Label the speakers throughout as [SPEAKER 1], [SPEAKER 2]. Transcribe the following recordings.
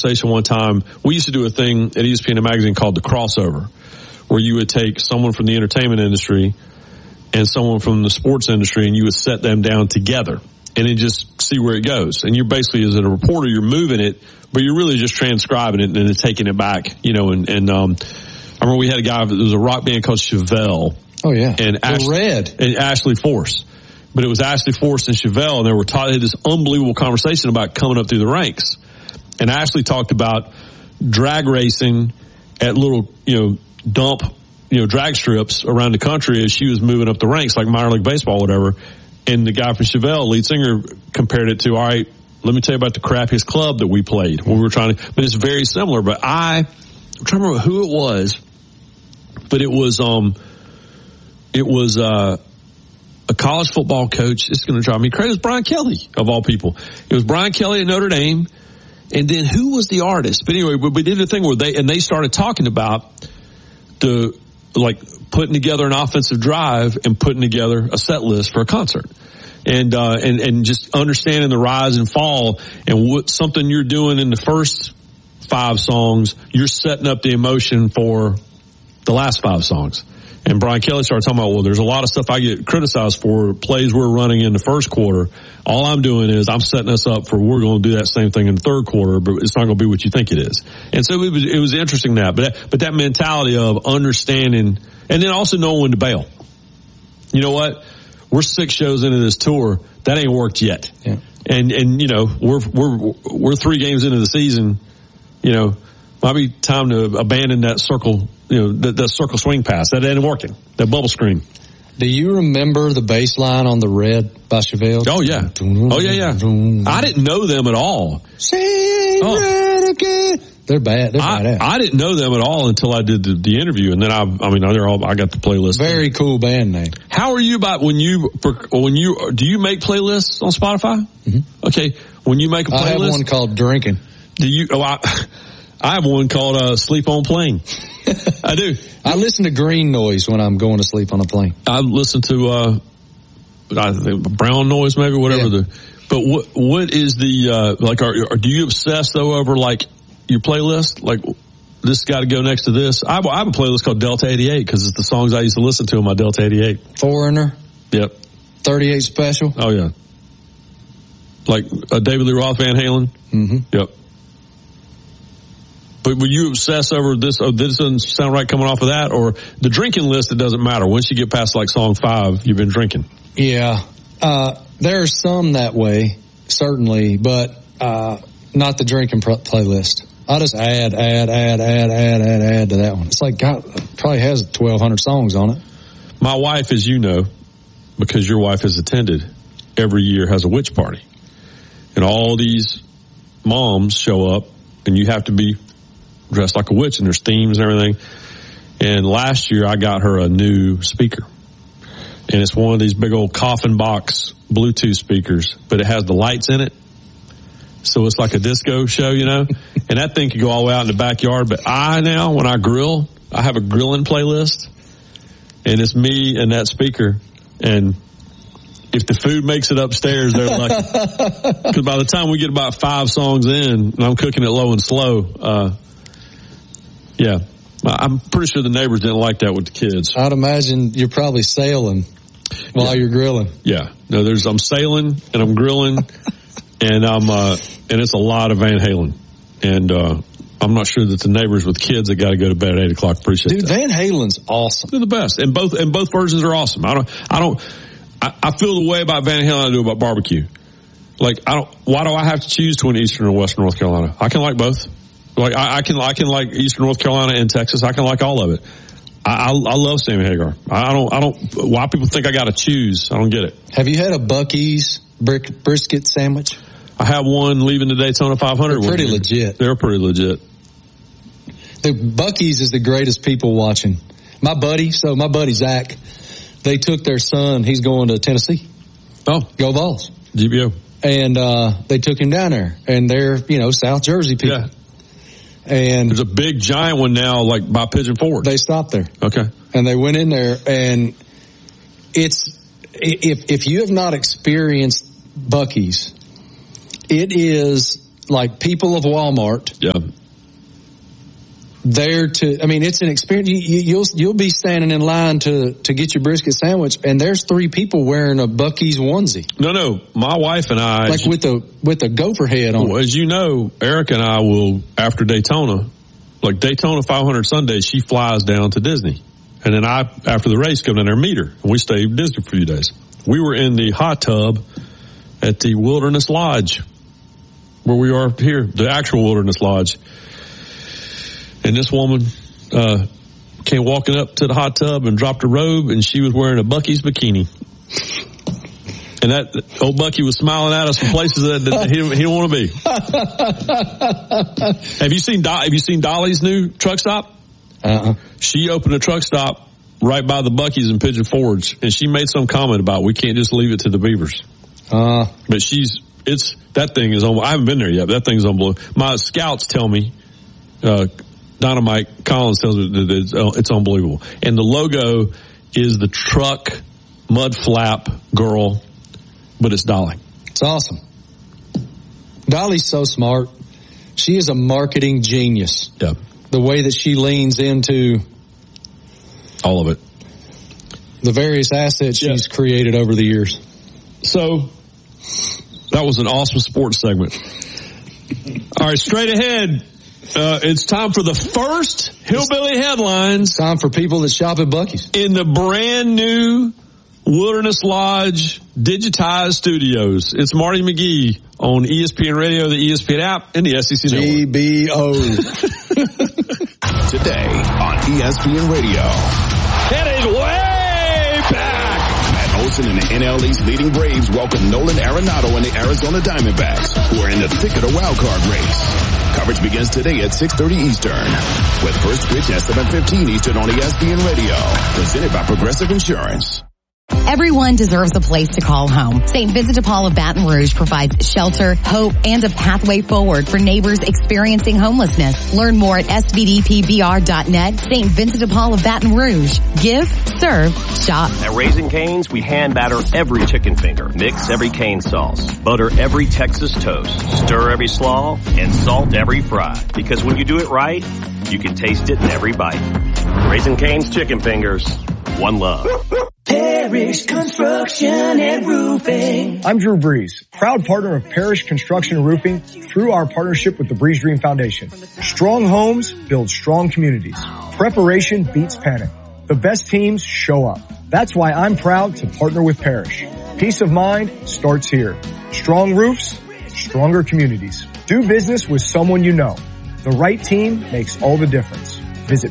[SPEAKER 1] conversation one time. We used to do a thing at ESPN magazine called The Crossover, where you would take someone from the entertainment industry and someone from the sports industry, and you would set them down together and then just see where it goes. And you're basically, as a reporter, you're moving it, but you're really just transcribing it and then taking it back, I remember we had a guy, there was a rock band called Chevelle.
[SPEAKER 2] Oh, yeah.
[SPEAKER 1] And Ashley Force. But it was Ashley Force and Chevelle, and they had this unbelievable conversation about coming up through the ranks. And Ashley talked about drag racing at little, dump, drag strips around the country as she was moving up the ranks, like minor league baseball, whatever. And the guy from Chevelle, lead singer, compared it to, all right, let me tell you about the crappiest club that we played when we were trying to, but it's very similar. But I'm trying to remember who it was, but it was a college football coach. It's going to drive me crazy. It was Brian Kelly, of all people. It was Brian Kelly at Notre Dame. And then who was the artist? But anyway, we did a thing where they started talking about putting together an offensive drive and putting together a set list for a concert. And just understanding the rise and fall and what something you're doing in the first 5 songs, you're setting up the emotion for the last 5 songs. And Brian Kelly started talking about, well, there's a lot of stuff I get criticized for, plays we're running in the first quarter. All I'm doing is I'm setting us up for we're going to do that same thing in the third quarter, but it's not going to be what you think it is. And so it was interesting but that mentality of understanding and then also knowing when to bail. You know what? We're 6 shows into this tour. That ain't worked yet. Yeah. And we're 3 games into the season. Might be time to abandon that circle, that circle swing pass. That ain't working. That bubble screen.
[SPEAKER 2] Do you remember the bass line on the Red by Chevelle?
[SPEAKER 1] Oh, yeah. Oh, yeah. I didn't know them at all.
[SPEAKER 2] Red again. They're bad. They're bad.
[SPEAKER 1] I didn't know them at all until I did the interview, and then I got the playlist.
[SPEAKER 2] Very cool band name.
[SPEAKER 1] How are you about do you make playlists on Spotify?
[SPEAKER 2] Mm-hmm.
[SPEAKER 1] Okay. When you make a playlist. I
[SPEAKER 2] have one called Drinking.
[SPEAKER 1] Do you, I have one called Sleep on Plane. I do.
[SPEAKER 2] I listen to green noise when I'm going to sleep on a plane.
[SPEAKER 1] I listen to I think brown noise, maybe, whatever. Yeah. But what is the do you obsess though over your playlist? Like, this got to go next to this. I have a playlist called Delta 88 because it's the songs I used to listen to on my Delta 88.
[SPEAKER 2] Foreigner.
[SPEAKER 1] Yep.
[SPEAKER 2] 38 Special.
[SPEAKER 1] Oh yeah. Like David Lee Roth, Van Halen.
[SPEAKER 2] Mm-hmm.
[SPEAKER 1] Yep. But will you obsess over this? Oh, this doesn't sound right coming off of that, or the drinking list? It doesn't matter. Once you get past song 5, you've been drinking.
[SPEAKER 2] Yeah, there are some that way, certainly, but not the drinking playlist. I'll just add to that one. It's like God, probably has 1,200 songs on it.
[SPEAKER 1] My wife, as you know, because your wife has attended, every year has a witch party, and all these moms show up, and you have to be dressed like a witch, and there's themes and everything. And last year I got her a new speaker, and it's one of these big old coffin box Bluetooth speakers, but it has the lights in it, so it's like a disco show, and that thing could go all the way out in the backyard. But when I grill, I have a grilling playlist, and it's me and that speaker, and if the food makes it upstairs, they're lucky. Because by the time we get about 5 songs in, and I'm cooking it low and slow, yeah, I'm pretty sure the neighbors didn't like that with the kids.
[SPEAKER 2] I'd imagine you're probably sailing while you're grilling.
[SPEAKER 1] Yeah, no, I'm sailing and I'm grilling, and and it's a lot of Van Halen, and I'm not sure that the neighbors with kids that got to go to bed at 8:00 appreciate that.
[SPEAKER 2] Dude, Van Halen's awesome.
[SPEAKER 1] They're the best, and both versions are awesome. I feel the way about Van Halen I do about barbecue. Why do I have to choose between Eastern and Western North Carolina? I can like both. I can like Eastern North Carolina and Texas. I can like all of it. I love Sammy Hagar. I don't, why people think I got to choose. I don't get it.
[SPEAKER 2] Have you had a Buc-ee's brisket sandwich?
[SPEAKER 1] I have one leaving the Daytona 500.
[SPEAKER 2] They're pretty legit.
[SPEAKER 1] They're pretty legit.
[SPEAKER 2] The Buc-ee's is the greatest people watching. My buddy Zach, they took their son. He's going to Tennessee.
[SPEAKER 1] Oh.
[SPEAKER 2] Go Vols.
[SPEAKER 1] GBO.
[SPEAKER 2] And they took him down there. And they're, South Jersey people. Yeah. And
[SPEAKER 1] there's a big giant one now, by Pigeon Forge.
[SPEAKER 2] They stopped there.
[SPEAKER 1] Okay.
[SPEAKER 2] And they went in there, and if you have not experienced Buc-ee's, it is like people of Walmart.
[SPEAKER 1] Yeah.
[SPEAKER 2] There to, I mean, it's an experience. You'll be standing in line to get your brisket sandwich, and there's 3 people wearing a Buc-ee's onesie.
[SPEAKER 1] No, my wife and I,
[SPEAKER 2] like with a gopher head on.
[SPEAKER 1] Well, as you know, Erica and I will, after Daytona, like Daytona 500 Sunday, she flies down to Disney, and then I, after the race, come down there and meet her, and we stay in Disney for a few days. We were in the hot tub at the Wilderness Lodge, where we are here, the actual Wilderness Lodge. And this woman came walking up to the hot tub and dropped her robe, and she was wearing a Buc-ee's bikini. And that old Bucky was smiling at us from places that he didn't want to be. Have you seen Dolly's new truck stop? She opened a truck stop right by the Buc-ee's in Pigeon Forge, and she made some comment about we can't just leave it to the beavers. But that thing is I haven't been there yet, but that thing's unbelievable. My scouts tell me, Dynamite Collins tells me that it's unbelievable. And the logo is the truck mud flap girl, but it's Dolly.
[SPEAKER 2] It's awesome. Dolly's so smart. She is a marketing genius.
[SPEAKER 1] Yeah.
[SPEAKER 2] The way that she leans into
[SPEAKER 1] all of it.
[SPEAKER 2] The various assets she's created over the years.
[SPEAKER 1] So that was an awesome sports segment. All right, straight ahead. It's time for the first Hillbilly Headlines.
[SPEAKER 2] It's time for people that shop at Buc-ee's.
[SPEAKER 1] In the brand new Wilderness Lodge digitized studios. It's Marty McGee on ESPN Radio, the ESPN app, and the SEC Network.
[SPEAKER 2] GBO.
[SPEAKER 3] Today on ESPN Radio.
[SPEAKER 1] It is way back.
[SPEAKER 3] Matt Olson and the NL East leading Braves welcome Nolan Arenado and the Arizona Diamondbacks, who are in the thick of the wild card race. Coverage begins today at 6:30 Eastern, with first pitch at 7:15 Eastern on ESPN Radio. Presented by Progressive Insurance.
[SPEAKER 4] Everyone deserves a place to call home. St. Vincent de Paul of Baton Rouge provides shelter, hope, and a pathway forward for neighbors experiencing homelessness. Learn more at svdpbr.net. St. Vincent de Paul of Baton Rouge. Give, serve, shop.
[SPEAKER 5] At Raising Cane's, we hand batter every chicken finger, mix every cane sauce, butter every Texas toast, stir every slaw, and salt every fry. Because when you do it right, you can taste it in every bite. Raising Cane's chicken fingers. One love.
[SPEAKER 6] Parrish Construction and Roofing.
[SPEAKER 7] I'm Drew Brees, proud partner of Parrish Construction and Roofing through our partnership with the Breeze Dream Foundation. Strong homes build strong communities. Preparation beats panic. The best teams show up. That's why I'm proud to partner with Parrish. Peace of mind starts here. Strong roofs, stronger communities. Do business with someone you know. The right team makes all the difference. Visit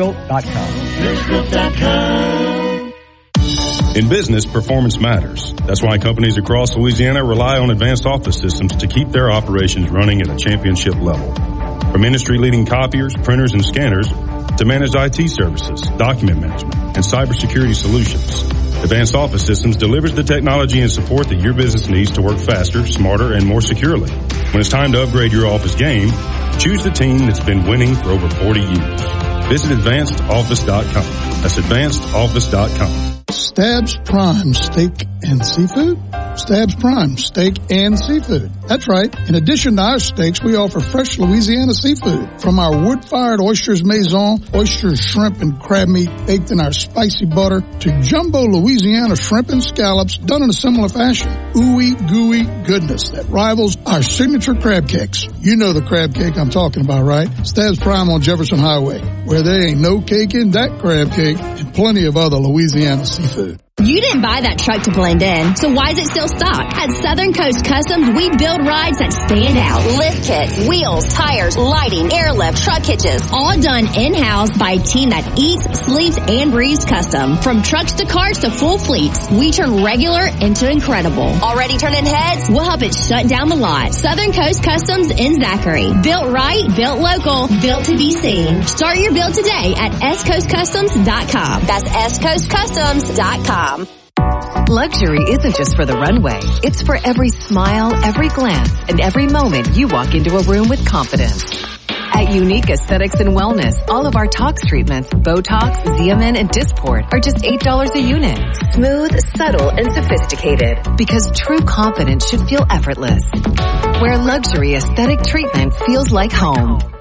[SPEAKER 7] parrishbuilt.com.
[SPEAKER 8] In business, performance matters. That's why companies across Louisiana rely on advanced office systems to keep their operations running at a championship level. From industry-leading copiers, printers, and scanners to managed IT services, document management, and cybersecurity solutions, Advanced Office Systems delivers the technology and support that your business needs to work faster, smarter, and more securely. When it's time to upgrade your office game, choose the team that's been winning for over 40 years. Visit AdvancedOffice.com. That's AdvancedOffice.com.
[SPEAKER 9] Stabs Prime Steak and Seafood? Stabs Prime Steak and Seafood. That's right. In addition to our steaks, we offer fresh Louisiana seafood. From our wood-fired oysters maison, oysters, shrimp, and crab meat baked in our spicy butter, to jumbo Louisiana shrimp and scallops done in a similar fashion. Ooey gooey goodness that rivals our signature crab cakes. You know the crab cake I'm talking about, right? Stabs Prime on Jefferson Highway, where there ain't no cake in that crab cake, and plenty of other Louisiana seafood.
[SPEAKER 10] You didn't buy that truck to blend in, so why is it still stock? At Southern Coast Customs, we build rides that stand out. Lift kits, wheels, tires, lighting, airlift, truck hitches, all done in-house by a team that eats, sleeps, and breathes custom. From trucks to cars to full fleets, we turn regular into incredible. Already turning heads? We'll help it shut down the lot. Southern Coast Customs in Zachary. Built right, built local, built to be seen. Start your build today at scoastcustoms.com. That's scoastcustoms.com.
[SPEAKER 11] Luxury isn't just for the runway. It's for every smile, every glance, and every moment you walk into a room with confidence. At Unique Aesthetics and Wellness, all of our tox treatments, Botox, Xeomin, and Dysport are just $8 a unit. Smooth, subtle, and sophisticated. Because true confidence should feel effortless. Where luxury aesthetic treatment feels like home.